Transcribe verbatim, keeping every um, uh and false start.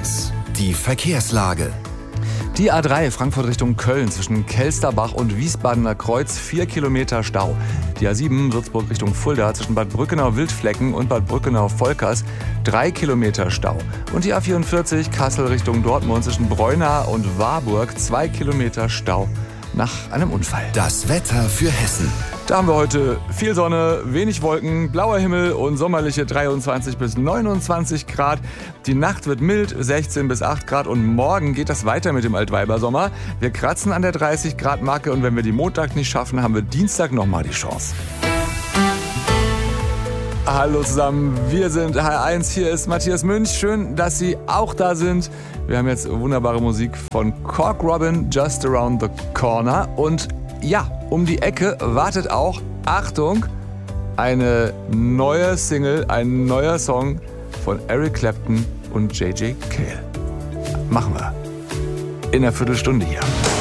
eins. Die Verkehrslage. Die A drei Frankfurt Richtung Köln zwischen Kelsterbach und Wiesbadener Kreuz vier Kilometer Stau. Die A sieben Würzburg Richtung Fulda zwischen Bad Brückenau-Wildflecken und Bad Brückenau-Volkers drei Kilometer Stau. Und die A vierundvierzig Kassel Richtung Dortmund zwischen Breuna und Warburg zwei Kilometer Stau nach einem Unfall. Das Wetter für Hessen. Da haben wir heute viel Sonne, wenig Wolken, blauer Himmel und sommerliche dreiundzwanzig bis neunundzwanzig Grad. Die Nacht wird mild, sechzehn bis acht Grad und morgen geht das weiter mit dem Altweibersommer. Wir kratzen an der dreißig Grad Marke und wenn wir die Montag nicht schaffen, haben wir Dienstag nochmal die Chance. Hallo zusammen, wir sind H R eins, hier ist Matthias Münch. Schön, dass Sie auch da sind. Wir haben jetzt wunderbare Musik von Cork Robin, Just Around the Corner. Und ja, um die Ecke wartet auch, Achtung, eine neue Single, ein neuer Song von Eric Clapton und J J Cale. Machen wir in einer Viertelstunde hier.